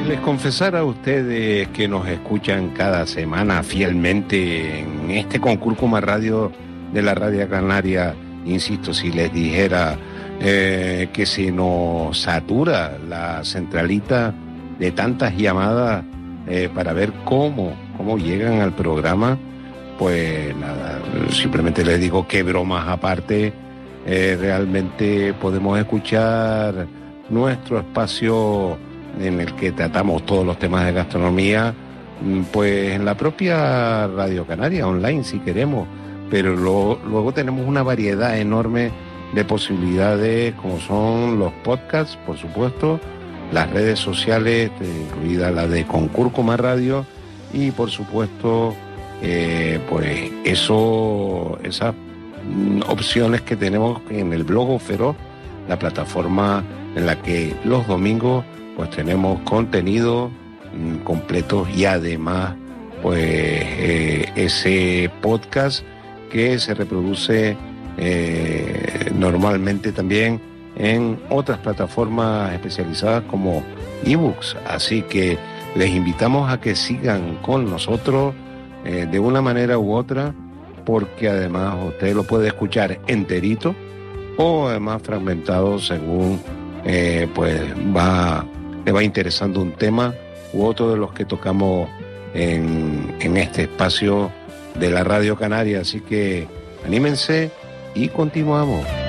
les confesara a ustedes que nos escuchan cada semana fielmente en este Concúrcuma Radio de la Radio Canaria, insisto, si les dijera que se nos satura la centralita de tantas llamadas para ver cómo llegan al programa, pues nada, simplemente les digo que bromas aparte, realmente podemos escuchar nuestro espacio en el que tratamos todos los temas de gastronomía, pues en la propia Radio Canaria, online si queremos, pero luego tenemos una variedad enorme de posibilidades, como son los podcasts, por supuesto, las redes sociales, incluida la de Concúrcuma Radio, y por supuesto, pues esas opciones que tenemos en el Blogo Feroz, la plataforma en la que los domingos pues tenemos contenido completo y además pues ese podcast que se reproduce normalmente también en otras plataformas especializadas como ebooks. Así que les invitamos a que sigan con nosotros de una manera u otra, porque además usted lo puede escuchar enterito o además fragmentado según pues le va interesando un tema u otro de los que tocamos en este espacio de la Radio Canaria. Así que anímense y continuamos.